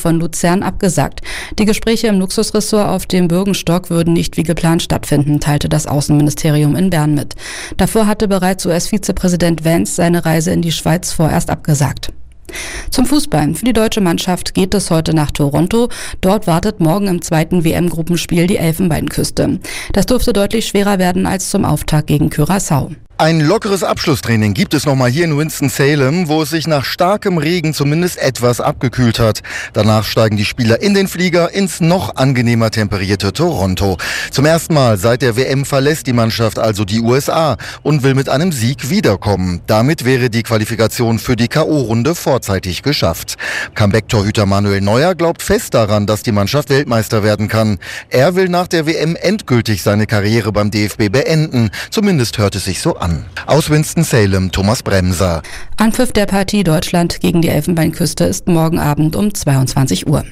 von Luzern abgesagt. Die Gespräche im Luxusressort auf dem Bürgenstock würden nicht wie geplant stattfinden, teilte das Außenministerium in Bern mit. Davor hatte bereits US-Vizepräsident Vance seine Reise in die Schweiz vorerst abgesagt. Zum Fußball. Für die deutsche Mannschaft geht es heute nach Toronto. Dort wartet morgen im zweiten WM-Gruppenspiel die Elfenbeinküste. Das dürfte deutlich schwerer werden als zum Auftakt gegen Curaçao. Ein lockeres Abschlusstraining gibt es nochmal hier in Winston-Salem, wo es sich nach starkem Regen zumindest etwas abgekühlt hat. Danach steigen die Spieler in den Flieger ins noch angenehmer temperierte Toronto. Zum ersten Mal seit der WM verlässt die Mannschaft also die USA und will mit einem Sieg wiederkommen. Damit wäre die Qualifikation für die K.O.-Runde vorzeitig geschafft. Comeback-Torhüter Manuel Neuer glaubt fest daran, dass die Mannschaft Weltmeister werden kann. Er will nach der WM endgültig seine Karriere beim DFB beenden. Zumindest hört es sich so an. Aus Winston-Salem, Thomas Bremser. Anpfiff der Partie Deutschland gegen die Elfenbeinküste ist morgen Abend um 22 Uhr.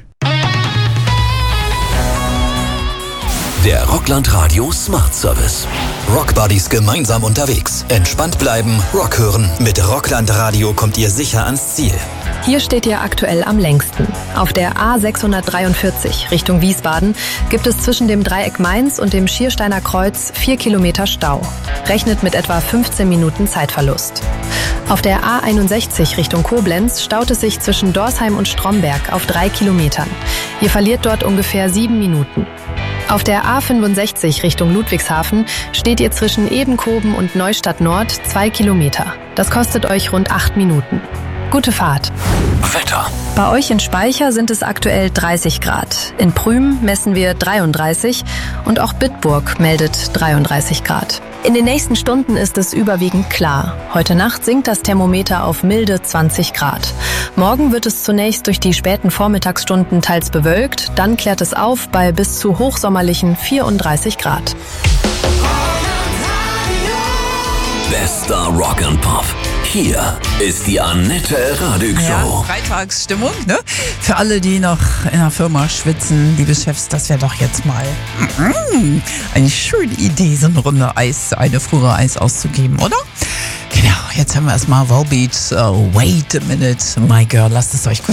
Der Rockland Radio Smart Service. Rock Buddies gemeinsam unterwegs. Entspannt bleiben, Rock hören. Mit Rockland Radio kommt ihr sicher ans Ziel. Hier steht ihr aktuell am längsten. Auf der A643 Richtung Wiesbaden gibt es zwischen dem Dreieck Mainz und dem Schiersteiner Kreuz 4 Kilometer Stau. Rechnet mit etwa 15 Minuten Zeitverlust. Auf der A61 Richtung Koblenz staut es sich zwischen Dorsheim und Stromberg auf 3 Kilometern. Ihr verliert dort ungefähr 7 Minuten. Auf der A65 Richtung Ludwigshafen steht ihr zwischen Ebenkoben und Neustadt Nord 2 Kilometer. Das kostet euch rund 8 Minuten. Gute Fahrt. Wetter. Bei euch in Speicher sind es aktuell 30 Grad. In Prüm messen wir 33 und auch Bitburg meldet 33 Grad. In den nächsten Stunden ist es überwiegend klar. Heute Nacht sinkt das Thermometer auf milde 20 Grad. Morgen wird es zunächst durch die späten Vormittagsstunden teils bewölkt, dann klärt es auf bei bis zu hochsommerlichen 34 Grad. Bester Rock and Pop. Hier ist die Annette Radig Show. Ja, Freitagsstimmung, ne? Für alle, die noch in der Firma schwitzen, liebe Chefs, das wäre doch jetzt mal eine schöne Idee, so eine Runde Eis, eine frühere Eis auszugeben, oder? Genau, jetzt haben wir erstmal Volbeat, Wait a Minute, My Girl, lasst es euch gut